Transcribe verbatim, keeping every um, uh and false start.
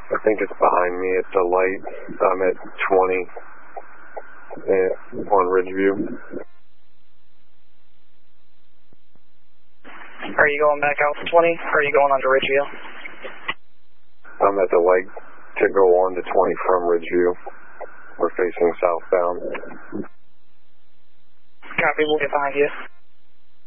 I think it's behind me at the light. I'm at twenty uh, on Ridgeview. Are you going back out to twenty, or are you going onto Ridgeview? I'm at the light to go on to twenty from Ridgeview. We're facing southbound. Copy, we'll get behind you.